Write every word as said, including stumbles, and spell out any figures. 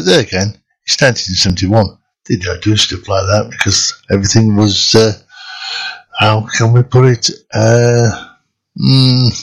But there again, he started in seventy-one. Didn't know doing stuff like that because everything was, uh, how can we put it, uh, mm,